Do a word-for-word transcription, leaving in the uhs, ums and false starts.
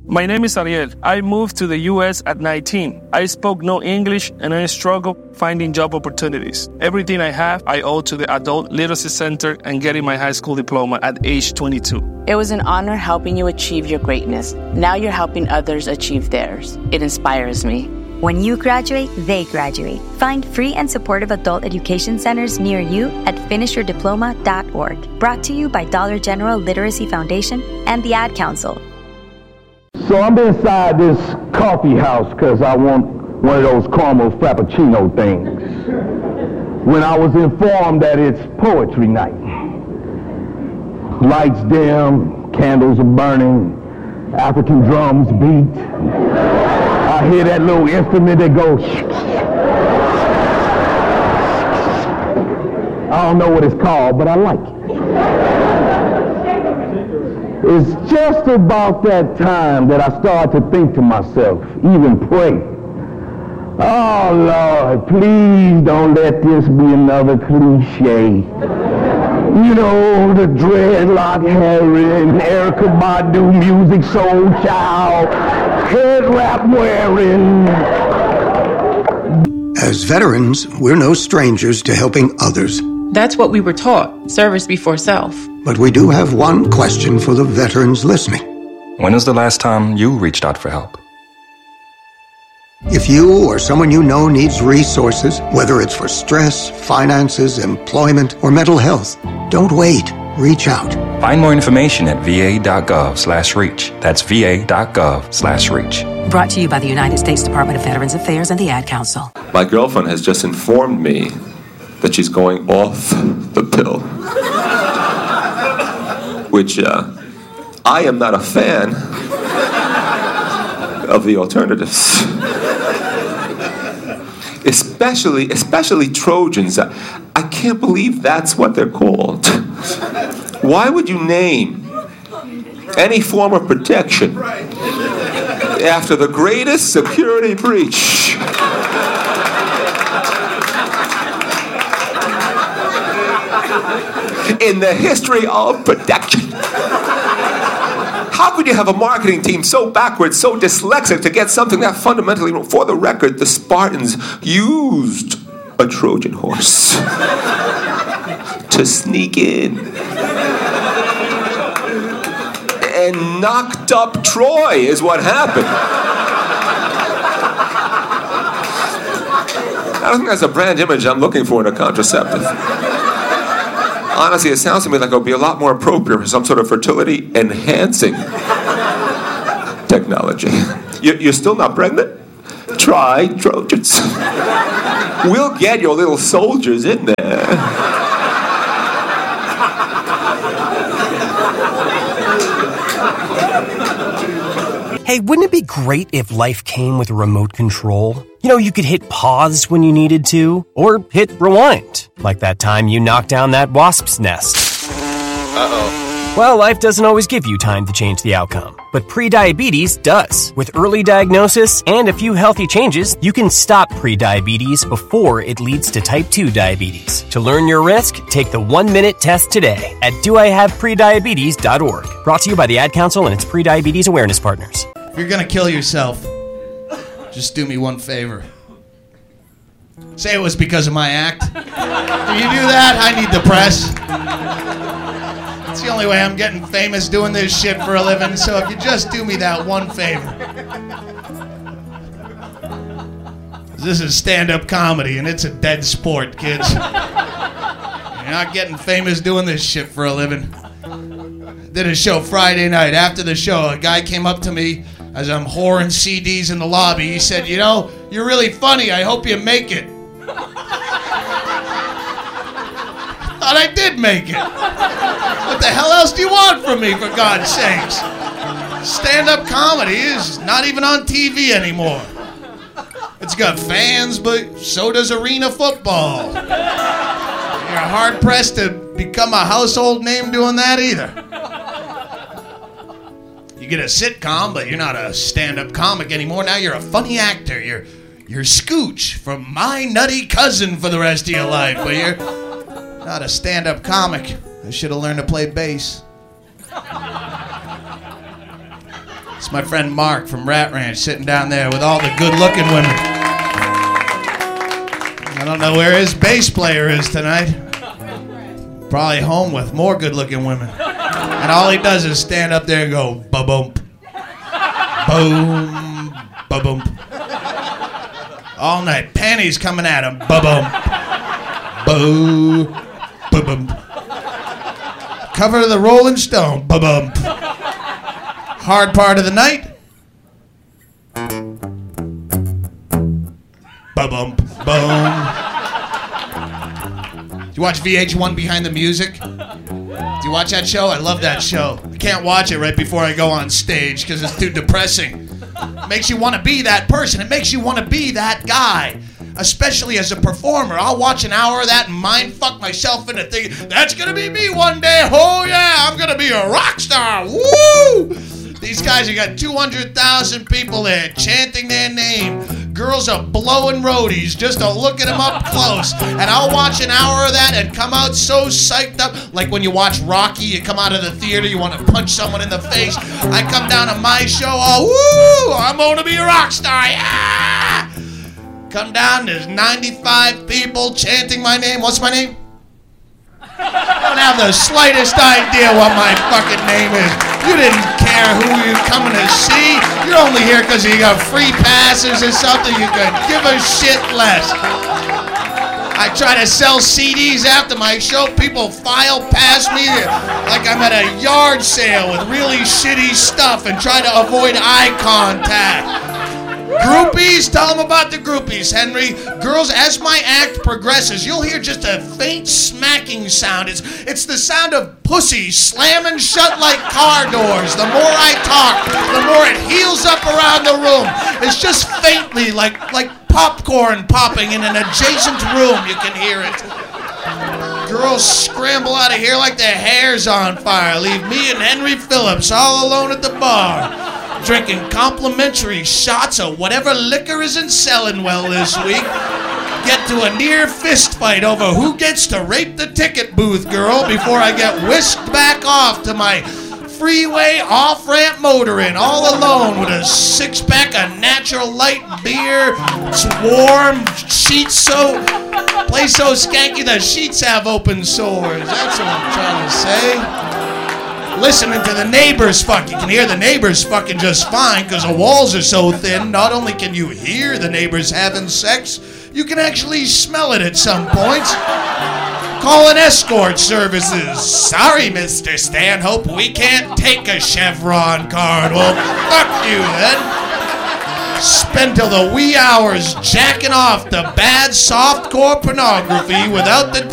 My name is Ariel. I moved to the U S at nineteen. I spoke no English and I struggled finding job opportunities. Everything I have, I owe to the Adult Literacy Center and getting my high school diploma at age twenty-two. It was an honor helping you achieve your greatness. Now you're helping others achieve theirs. It inspires me. When you graduate, they graduate. Find free and supportive adult education centers near you at finish your diploma dot org. Brought to you by Dollar General Literacy Foundation and the Ad Council. So I'm inside this coffee house because I want one of those caramel frappuccino things. When I was informed that it's poetry night. Lights dim, candles are burning, African drums beat. I hear that little instrument that goes. I don't know what it's called, but I like it. It's just about that time that I start to think to myself, even pray. Oh, Lord, please don't let this be another cliche. You know, the dreadlock Harry and Erykah Badu music soul child, head wrap wearing. As veterans, we're no strangers to helping others. That's what we were taught, service before self. But we do have one question for the veterans listening. When was the last time you reached out for help? If you or someone you know needs resources, whether it's for stress, finances, employment, or mental health, don't wait. Reach out. Find more information at va.gov slash reach. That's va.gov slash reach. Brought to you by the United States Department of Veterans Affairs and the Ad Council. My girlfriend has just informed me that she's going off the pill. Which, uh, I am not a fan of the alternatives. Especially, especially Trojans. I, I can't believe that's what they're called. Why would you name any form of protection after the greatest security breach in the history of protection? How could you have a marketing team so backwards, so dyslexic to get something that fundamentally wrong? For the record, the Spartans used a Trojan horse to sneak in and knocked up Troy is what happened. I don't think that's a brand image I'm looking for in a contraceptive. Honestly, it sounds to me like it would be a lot more appropriate for some sort of fertility enhancing technology. You, you're still not pregnant? Try Trojans. We'll get your little soldiers in there. Hey, wouldn't it be great if life came with a remote control? You know, you could hit pause when you needed to, or hit rewind, like that time you knocked down that wasp's nest. Uh-oh. Well, life doesn't always give you time to change the outcome, but prediabetes does. With early diagnosis and a few healthy changes, you can stop prediabetes before it leads to type two diabetes. To learn your risk, take the one-minute test today at do I have prediabetes dot org. Brought to you by the Ad Council and its prediabetes awareness partners. If you're gonna kill yourself, just do me one favor. Say it was because of my act. Can you do that? I need the press. It's the only way I'm getting famous doing this shit for a living, so if you just do me that one favor. This is stand-up comedy, and it's a dead sport, kids. You're not getting famous doing this shit for a living. Did a show Friday night. After the show, a guy came up to me as I'm whoring C Ds in the lobby. He said, you know, you're really funny. I hope you make it. Thought I did make it. What the hell else do you want from me, for God's sakes? Stand-up comedy is not even on T V anymore. It's got fans, but so does arena football. You're hard-pressed to become a household name doing that either. You get a sitcom, but you're not a stand-up comic anymore. Now you're a funny actor. You're you're Scooch from My Nutty Cousin for the rest of your life, but you're not a stand-up comic. I should have learned to play bass. It's my friend Mark from Rat Ranch sitting down there with all the good-looking women. I don't know where his bass player is tonight. Probably home with more good-looking women. And all he does is stand up there and go, ba-bump, boom, ba-bump. All night. Panties coming at him, ba-bump, boo, ba-bump. Cover of the Rolling Stone, ba-bump. Hard part of the night, ba-bump, boom. Do you watch V H one Behind the Music? Do you watch that show? I love that show. I can't watch it right before I go on stage because it's too depressing. It makes you want to be that person. It makes you want to be that guy. Especially as a performer. I'll watch an hour of that and mind fuck myself into thinking, that's going to be me one day. Oh yeah, I'm going to be a rock star. Woo! These guys have got two hundred thousand people there chanting their name. Girls are blowing roadies just to look at them up close. And I'll watch an hour of that and come out so psyched up. Like when you watch Rocky, you come out of the theater, you want to punch someone in the face. I come down to my show, oh, woo, I'm going to be a rock star, yeah! Come down, there's ninety-five people chanting my name. What's my name? I don't have the slightest idea what my fucking name is. You didn't care who you're coming to see. You're only here because you got free passes or something. You could give a shit less. I try to sell C Ds after my show. People file past me like I'm at a yard sale with really shitty stuff and try to avoid eye contact. Groupies, tell them about the groupies, Henry. Girls, as my act progresses, you'll hear just a faint smacking sound. It's it's the sound of pussy slamming shut like car doors. The more I talk, the more it heals up around the room. It's just faintly like, like popcorn popping in an adjacent room. You can hear it. Girls scramble out of here like their hair's on fire. Leave me and Henry Phillips all alone at the bar, drinking complimentary shots of whatever liquor isn't selling well this week. Get to a near fist fight over who gets to rape the ticket booth girl before I get whisked back off to my freeway off-ramp motoring all alone with a six-pack of natural light beer. It's warm, sheets so... place so skanky the sheets have open sores. That's what I'm trying to say. Listening to the neighbors fuck. You can hear the neighbors fucking just fine because the walls are so thin. Not only can you hear the neighbors having sex, you can actually smell it at some points. Calling escort services. Sorry, Mister Stanhope, we can't take a Chevron card. Well, fuck you then. Spend till the wee hours jacking off the bad softcore pornography without the